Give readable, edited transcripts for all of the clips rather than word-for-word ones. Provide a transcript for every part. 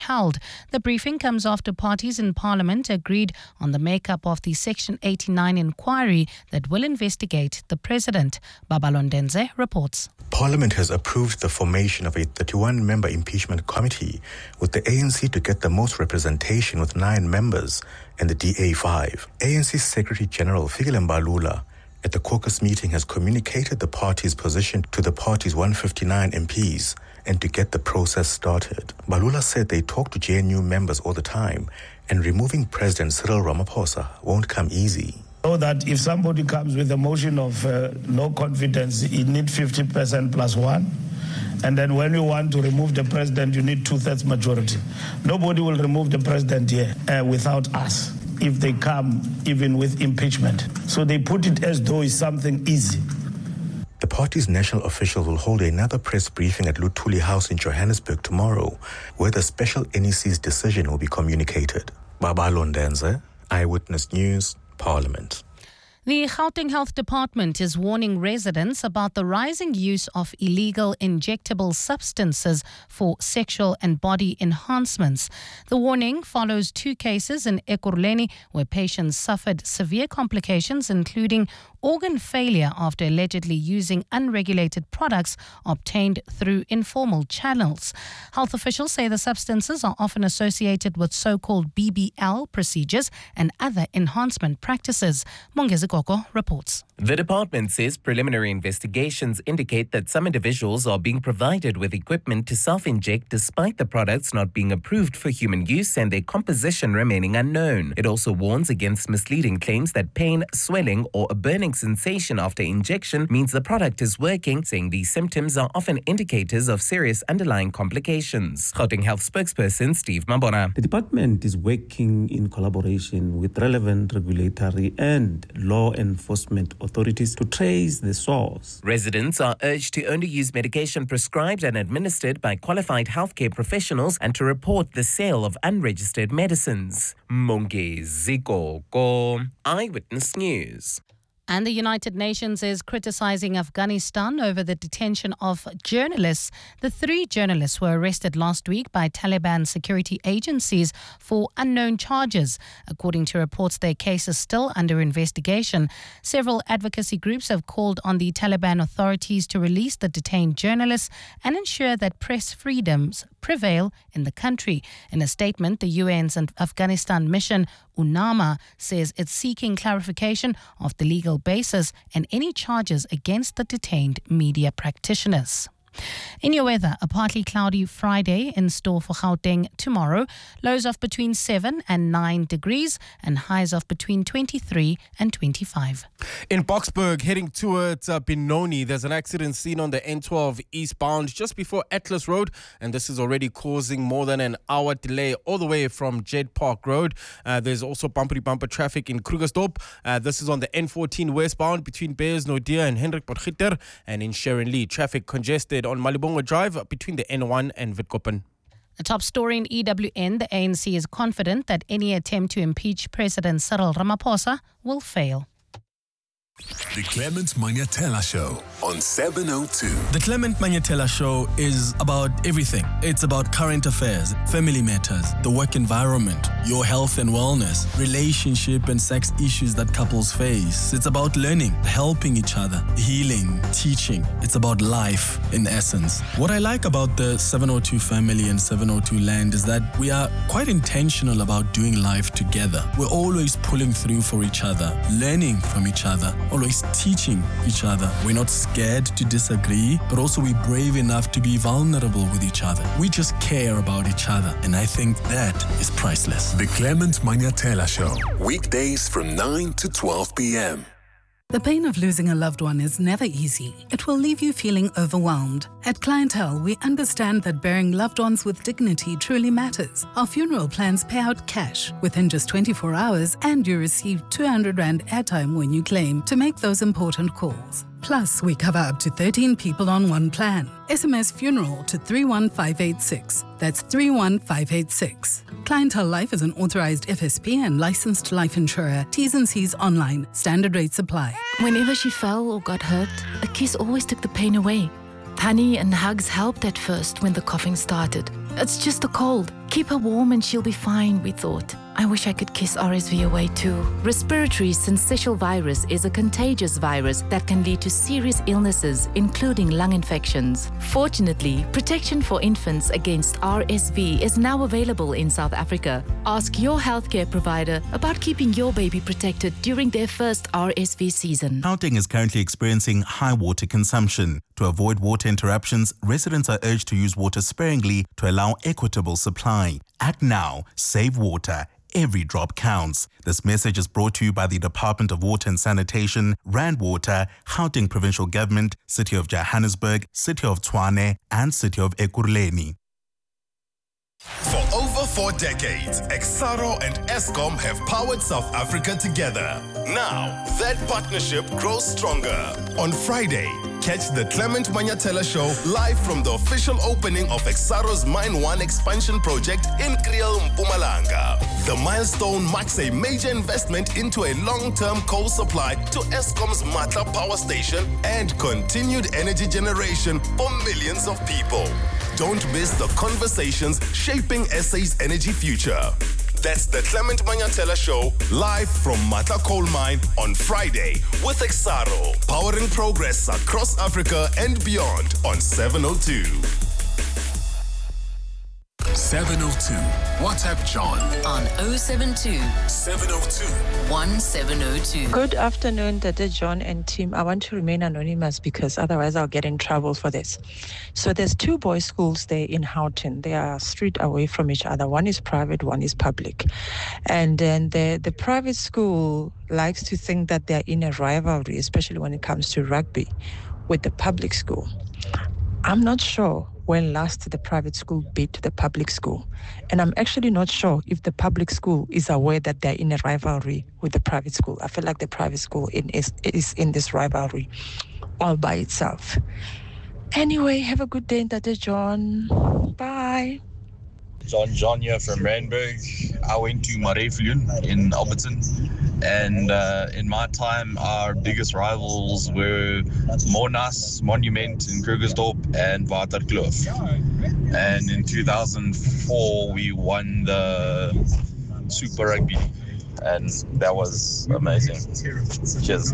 held. The briefing comes after parties in Parliament agreed on the makeup of the Section 89 inquiry that will investigate the President. Babalondenze reports. Parliament has approved the formation of a 31-member impeachment committee, with the ANC to get the most representation with 9 members and the DA 5. ANC Secretary General Fikile Mbalula at the caucus meeting has communicated the party's position to the party's 159 MPs and to get the process started. Mbalula said they talk to JNU members all the time and removing President Cyril Ramaphosa won't come easy. So that if somebody comes with a motion of no confidence, you need 50% plus 1. And then when you want to remove the president, you need 2/3 majority. Nobody will remove the president here without us if they come even with impeachment. So they put it as though it's something easy. The party's national official will hold another press briefing at Luthuli House in Johannesburg tomorrow, where the special NEC's decision will be communicated. Babalondenze, Eyewitness News, Parliament. The Gauteng Health Department is warning residents about the rising use of illegal injectable substances for sexual and body enhancements. The warning follows 2 cases in Ekurhuleni where patients suffered severe complications, including organ failure after allegedly using unregulated products obtained through informal channels. Health officials say the substances are often associated with so-called BBL procedures and other enhancement practices. Mongezi Koko reports. The department says preliminary investigations indicate that some individuals are being provided with equipment to self-inject despite the products not being approved for human use and their composition remaining unknown. It also warns against misleading claims that pain, swelling or a burning sensation after injection means the product is working, saying these symptoms are often indicators of serious underlying complications. Gauteng Health spokesperson Steve Mabona. The department is working in collaboration with relevant regulatory and law enforcement authorities to trace the source. Residents are urged to only use medication prescribed and administered by qualified healthcare professionals and to report the sale of unregistered medicines. Mongezi Koko, Eyewitness News. And the United Nations is criticizing Afghanistan over the detention of journalists. The 3 journalists were arrested last week by Taliban security agencies for unknown charges. According to reports, their case is still under investigation. Several advocacy groups have called on the Taliban authorities to release the detained journalists and ensure that press freedoms prevail in the country. In a statement, the UN's Afghanistan mission, UNAMA, says it's seeking clarification of the legal basis and any charges against the detained media practitioners. In your weather, a partly cloudy Friday in store for Gauteng tomorrow. Lows of between 7 and 9 degrees and highs of between 23 and 25. In Boksburg, heading towards Benoni, there's an accident seen on the N12 eastbound just before Atlas Road, and this is already causing more than an hour delay all the way from Jed Park Road. There's also bumper traffic in Krugersdorp. This is on the N14 westbound between Bears Nodia and Hendrik Potgieter, and in Sharon Lee, traffic congested on Malibongo Drive between the N1 and Witkoppen. A top story in EWN, the ANC is confident that any attempt to impeach President Cyril Ramaphosa will fail. The Clement Manyatela Show on 702. The Clement Manyatela Show is about everything. It's about current affairs, family matters, the work environment, your health and wellness, relationship and sex issues that couples face. It's about learning, helping each other, healing, teaching. It's about life in essence. What I like about the 702 family and 702 land is that we are quite intentional about doing life together. We're always pulling through for each other, learning from each other, always teaching each other. We're not scared to disagree, but also we're brave enough to be vulnerable with each other. We just care about each other, and I think that is priceless. The Clement Manyatela Show, weekdays from 9 to 12 p.m. The pain of losing a loved one is never easy. It will leave you feeling overwhelmed. At Clientele, we understand that burying loved ones with dignity truly matters. Our funeral plans pay out cash within just 24 hours, and you receive 200 Rand airtime when you claim to make those important calls. Plus, we cover up to 13 people on one plan. SMS funeral to 31586. That's 31586. Clientele Life is an authorized FSP and licensed life insurer. T's and C's online. Standard rates apply. Whenever she fell or got hurt, a kiss always took the pain away. Honey and hugs helped at first when the coughing started. It's just a cold. Keep her warm and she'll be fine, we thought. I wish I could kiss RSV away too. Respiratory syncytial virus is a contagious virus that can lead to serious illnesses, including lung infections. Fortunately, protection for infants against RSV is now available in South Africa. Ask your healthcare provider about keeping your baby protected during their first RSV season. Gauteng is currently experiencing high water consumption. To avoid water interruptions, residents are urged to use water sparingly to allow equitable supply. Act now, save water. Every drop counts. This message is brought to you by the Department of Water and Sanitation, Rand Water, Gauteng Provincial Government, City of Johannesburg, City of Tshwane, and City of Ekurhuleni. For over 4 decades, Exxaro and Eskom have powered South Africa together. Now, that partnership grows stronger. On Friday, catch the Clement Manyatela Show live from the official opening of Exxaro's Mine 1 expansion project in Kriel, Mpumalanga. The milestone marks a major investment into a long-term coal supply to Eskom's Matla power station and continued energy generation for millions of people. Don't miss the conversations shaping SA's energy future. That's the Clement Manyatela Show, live from Matla Coal Mine on Friday with Exxaro, powering progress across Africa and beyond on 702. 702. WhatsApp John on 072 702 1702. Good afternoon, Dada John and team. I want to remain anonymous because otherwise I'll get in trouble for this. So there's 2 boys' schools there in Houghton. They are street away from each other. One is private, one is public. And then the private school likes to think that they're in a rivalry, especially when it comes to rugby, with the public school. I'm not sure when last the private school beat the public school. And I'm actually not sure if the public school is aware that they're in a rivalry with the private school. I feel like the private school is in this rivalry all by itself. Anyway, have a good day, Dada John. Bye. John here from Randburg. I went to Mareflun in Alberton, and in my time our biggest rivals were Monas, Monument in Krugersdorp, and Waterkloof. And in 2004 we won the Super Rugby, and that was amazing. Cheers.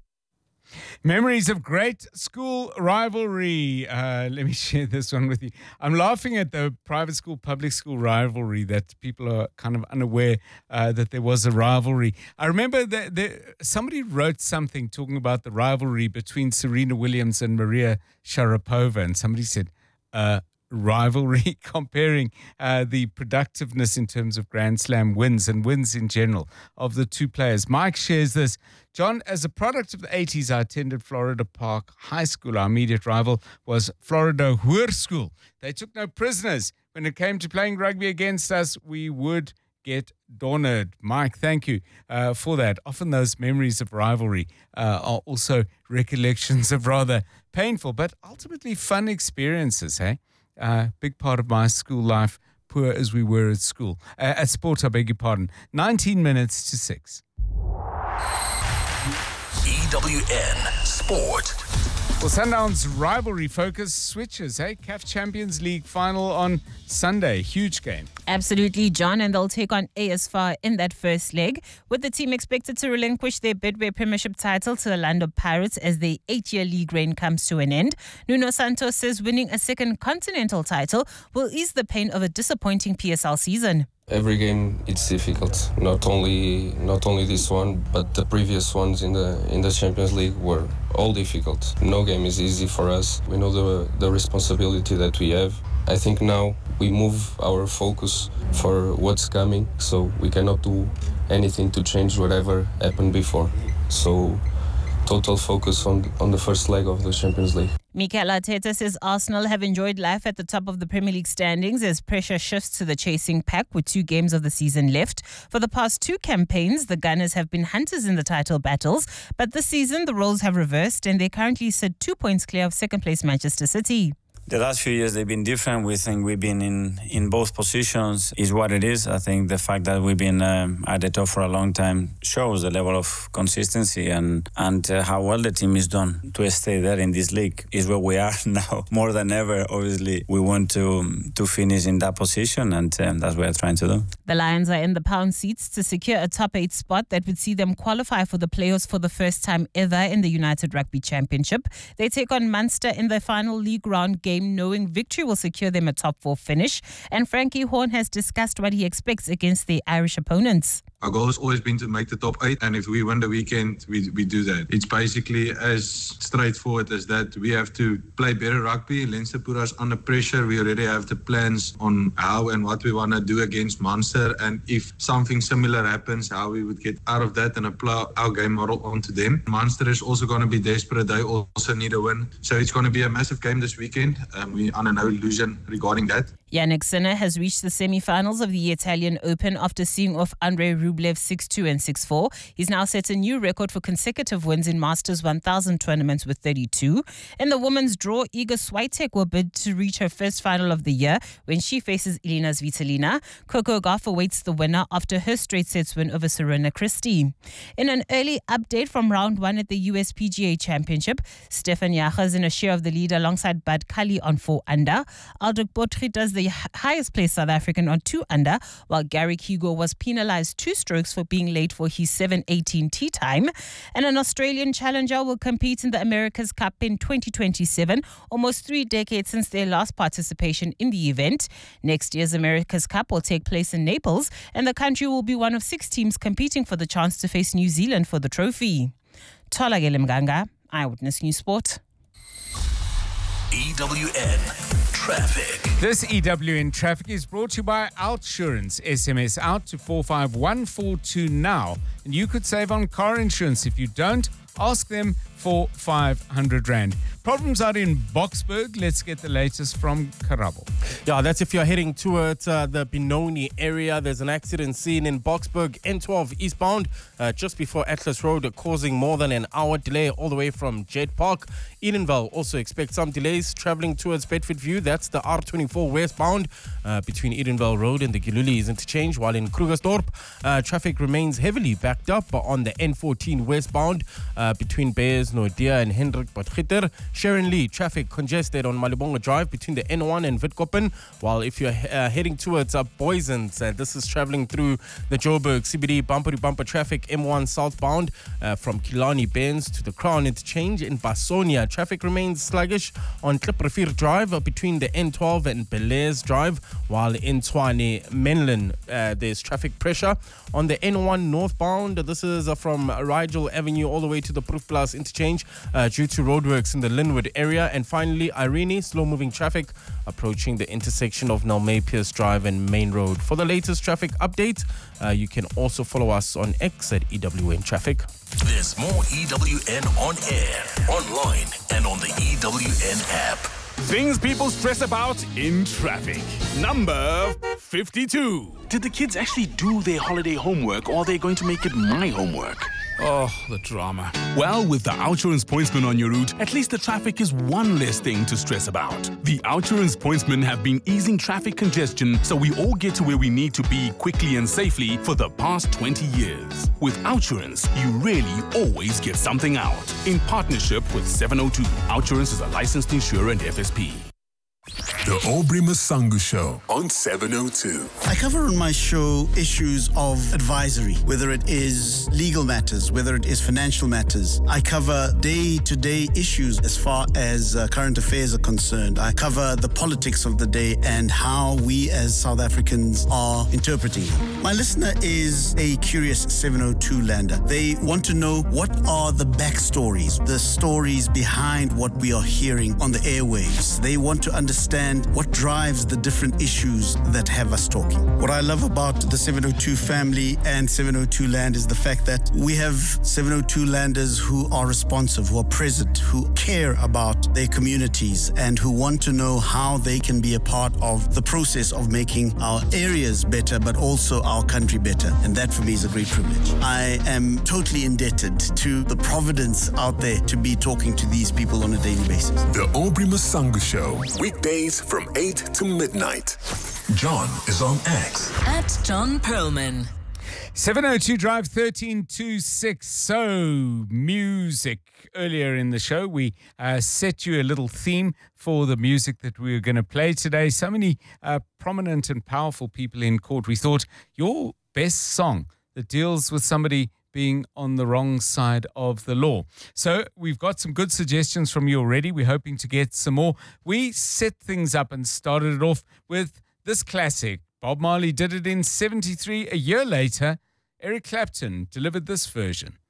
Memories of great school rivalry. Let me share this one with you. I'm laughing at the private school, public school rivalry, that people are kind of unaware that there was a rivalry. I remember that somebody wrote something talking about the rivalry between Serena Williams and Maria Sharapova, and somebody said, rivalry, comparing the productiveness in terms of Grand Slam wins and wins in general of the 2 players. Mike shares this. John, as a product of the 80s, I attended Florida Park High School. Our immediate rival was Florida Hoërskool. They took no prisoners. When it came to playing rugby against us, we would get donnered. Mike, thank you for that. Often those memories of rivalry are also recollections of rather painful, but ultimately fun experiences, eh? Big part of my school life, poor as we were at school. At sport, I beg your pardon. 19 minutes to 6. EWN Sport. Well, Sundown's rivalry focus switches, CAF Champions League final on Sunday. Huge game. Absolutely, John, and they'll take on AS FAR in that first leg, with the team expected to relinquish their Betway Premiership title to Orlando Pirates as the 8-year league reign comes to an end. Nuno Santos says winning a second continental title will ease the pain of a disappointing PSL season. Every game it's difficult. Not only this one, but the previous ones in the Champions League were all difficult. No game is easy for us. We know the responsibility that we have. I think now we move our focus for what's coming, so we cannot do anything to change whatever happened before. So total focus on the first leg of the Champions League. Mikel Arteta says Arsenal have enjoyed life at the top of the Premier League standings as pressure shifts to the chasing pack with 2 games of the season left. For the past 2 campaigns, the Gunners have been hunters in the title battles, but this season the roles have reversed and they currently sit 2 points clear of second place Manchester City. The last few years, they've been different. We think we've been in both positions is what it is. I think the fact that we've been at the top for a long time shows the level of consistency and how well the team is done to stay there in this league is where we are now. More than ever, obviously, we want to finish in that position, and that's what we're trying to do. The Lions are in the pound seats to secure a top 8 spot that would see them qualify for the playoffs for the first time ever in the United Rugby Championship. They take on Munster in the final league round game, knowing victory will secure them a top 4 finish. And Frankie Horn has discussed what he expects against the Irish opponents. Our goal has always been to make the top 8, and if we win the weekend, we do that. It's basically as straightforward as that. We have to play better rugby. Leinster put us under pressure. We already have the plans on how and what we want to do against Munster, and if something similar happens, how we would get out of that and apply our game model onto them. Munster is also going to be desperate. They also need a win. So it's going to be a massive game this weekend. We're under no illusion regarding that. Yannick Sinner has reached the semi-finals of the Italian Open after seeing off Andrei Rublev 6-2 and 6-4. He's now set a new record for consecutive wins in Masters 1000 tournaments with 32. In the women's draw, Iga Swiatek will bid to reach her first final of the year when she faces Elina Svitolina. Coco Gauff awaits the winner after her straight sets win over Serena Christie. In an early update from round 1 at the USPGA Championship, Stefan Yacha is in a share of the lead alongside Bud Cully on 4 under. Aldrich Potgieter does the highest placed South African on 2 under, while Garrick Hugo was penalised 2 strokes for being late for his 7:18 tee time. And an Australian challenger will compete in the America's Cup in 2027, almost 3 decades since their last participation in the event. Next year's America's Cup will take place in Naples, and the country will be one of 6 teams competing for the chance to face New Zealand for the trophy. Tholakele Mganga, Eyewitness News Sport. EWN Traffic. This EWN Traffic is brought to you by Outsurance. SMS out to 45142 now, and you could save on car insurance. If you don't, ask them for 500 Rand. Problems out in Boksburg. Let's get the latest from Karabo. Yeah, that's if you're heading towards the Benoni area. There's an accident scene in Boksburg, N12 eastbound, just before Atlas Road, causing more than an hour delay all the way from Jet Park. Edenville also expect some delays traveling towards Bedford View. That's the R24 westbound between Edenville Road and the Giluli's interchange, while in Krugersdorp, traffic remains heavily backed up on the N14 westbound between Beyers, Nordia and Hendrik Potgieter. Sharon Lee, traffic congested on Malibonga Drive between the N1 and Witkoppen, while if you're heading towards Boysens, this is traveling through the Joburg CBD bumper-to-bumper traffic, M1 southbound from Killarney Benz to the Crown interchange. In Basonia, traffic remains sluggish on Kliprefir Drive between the N12 and Belair's Drive, while in Tshwane Menlyn, there's traffic pressure on the N1 northbound. This is from Rigel Avenue all the way to the Proof Plus interchange due to roadworks in the Linwood area. And finally, Irene, slow-moving traffic approaching the intersection of Nelmay Pierce Drive and Main Road. For the latest traffic updates, you can also follow us on X at EWN Traffic. There's more EWN on air, online, and on the EWN app. Things people stress about in traffic. Number 52. Did the kids actually do their holiday homework, or are they going to make it my homework? Oh, the drama. Well, with the Outsurance Pointsman on your route, at least the traffic is one less thing to stress about. The Outsurance Pointsmen have been easing traffic congestion so we all get to where we need to be quickly and safely for the past 20 years. With Outsurance, you really always get something out. In partnership with 702, Outsurance is a licensed insurer and FSP. The Aubrey Masangu Show on 702. I cover on my show issues of advisory, whether it is legal matters, whether it is financial matters. I cover day-to-day issues as far as current affairs are concerned. I cover the politics of the day and how we as South Africans are interpreting it. My listener is a curious 702 lander. They want to know what are the backstories, the stories behind what we are hearing on the airwaves. They want to understand understand what drives the different issues that have us talking. What I love about the 702 family and 702 Land is the fact that we have 702 landers who are responsive, who are present, who care about their communities and who want to know how they can be a part of the process of making our areas better, but also our country better. And that for me is a great privilege. I am totally indebted to the providence out there to be talking to these people on a daily basis. The Aubrey Masango Show, weekdays from 8 to midnight. John is on X. At John Perlman. 702 Drive 1326. So, music. Earlier in the show, we set you a little theme for the music that we were going to play today. So many prominent and powerful people in court. We thought your best song that deals with somebody being on the wrong side of the law. So we've got some good suggestions from you already. We're hoping to get some more. We set things up and started it off with this classic. Bob Marley did it in 73. A year later, Eric Clapton delivered this version.